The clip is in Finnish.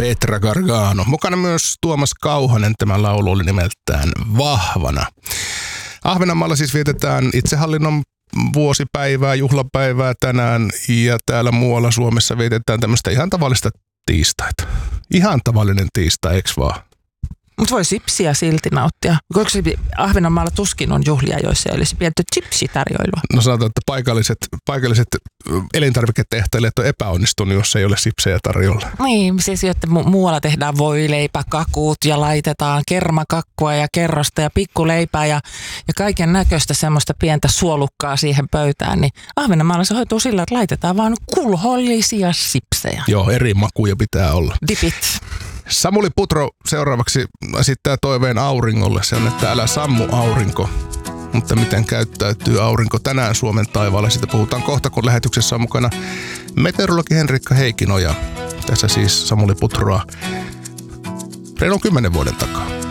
Petra Gargano. Mukana myös Tuomas Kauhanen. Tämä laulu oli nimeltään Vahvana. Ahvenanmaalla siis vietetään itsehallinnon vuosipäivää, juhlapäivää tänään ja täällä muualla Suomessa vietetään tämmöistä ihan tavallista tiistaita. Ihan tavallinen tiistai, eikö vaan? Mutta voi sipsiä silti nauttia. Koska Ahvenanmaalla tuskin on juhlia, joissa ei olisi pientä chipsitarjoilua? No sanotaan, että paikalliset elintarviketehtailijat on epäonnistunut, jos ei ole sipsejä tarjolla. Niin, siis että muualla tehdään voileipäkakut ja laitetaan kermakakkua ja kerrosta ja pikkuleipää ja kaiken näköistä semmoista pientä suolukkaa siihen pöytään. Niin Ahvenanmaalla se hoituu sillä, että laitetaan vaan kulhollisia sipsejä. Joo, eri makuja pitää olla. Dipit. Samuli Putro seuraavaksi esittää toiveen auringolle. Se on, että älä sammu aurinko. Mutta miten käyttäytyy aurinko tänään Suomen taivaalla? Siitä puhutaan kohta, kun lähetyksessä on mukana meteorologi Henrikka Heikkinoja. Tässä siis Samuli Putroa reilun 10 vuoden takaa.